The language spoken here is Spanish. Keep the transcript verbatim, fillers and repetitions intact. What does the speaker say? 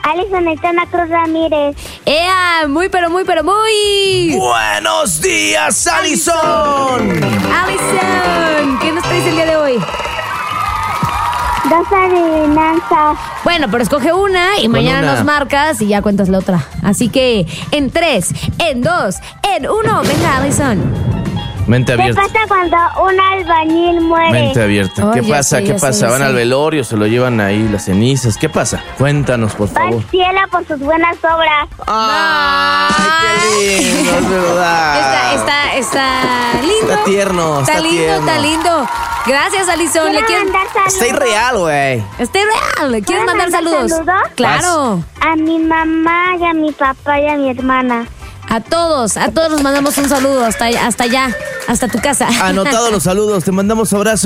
Alison Aitana Cruz Ramírez. ¡Ea! Muy, pero muy, pero muy... ¡Buenos días, Alison! ¡Alison! ¿Qué nos traes el día de hoy? Dos adivinanzas. Bueno, pero escoge una y Con mañana una. nos marcas y ya cuentas la otra. Así que en tres, en dos, en uno. Venga, Alison. Mente ¿Qué abierta. pasa cuando un albañil muere? Mente abierta. Oh, ¿Qué ya pasa? sé, ¿Qué ya sé, pasa? ya ¿Van sé. al velorio? ¿Se lo llevan ahí las cenizas? ¿Qué pasa? Cuéntanos, por Va favor. al cielo por sus buenas obras. ¡Ay, qué lindo! Es verdad. Está, está, está lindo. Está tierno, Está está lindo, tierno. está lindo. Gracias, Alison. ¿Le Quiero quieres... mandar saludos. Está irreal, güey. Está real. ¿Le quieres ¿Puedo mandar mandar saludos? saludos? Claro. A mi mamá y a mi papá y a mi hermana. A todos, a todos nos mandamos un saludo hasta, hasta allá, hasta tu casa. Anotados los saludos. Te mandamos abrazo.